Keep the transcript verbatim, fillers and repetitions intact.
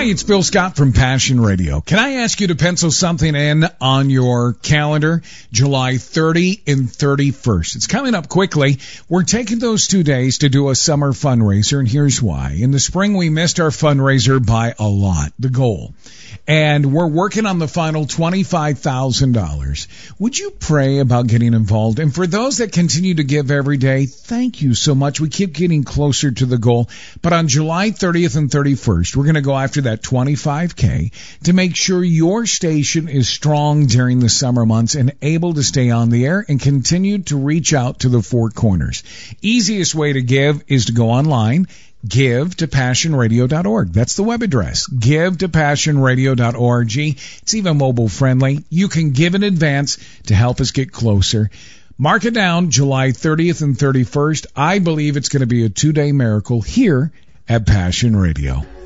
it's Bill Scott from Passion Radio. Can I ask you to pencil something in on your calendar? July thirtieth and thirty-first. It's coming up quickly. We're taking those two days to do a summer fundraiser, and here's why. In the spring, we missed our fundraiser by a lot, the goal. And we're working on the final twenty-five thousand dollars. Would you pray about getting involved? And for those that continue to give every day, thank you so much. We keep getting closer to the goal. But on July thirtieth and thirty-first, we're going to go after that twenty-five K to make sure your station is strong during the summer months and able to stay on the air and continue to reach out to the four corners. Easiest way to give is to go online. give to passion radio dot org. That's the web address. give to passion radio dot org. It's even mobile friendly. You can give in advance to help us get closer. Mark it down, July thirtieth and thirty-first. I believe it's going to be a two-day miracle here at Passion Radio.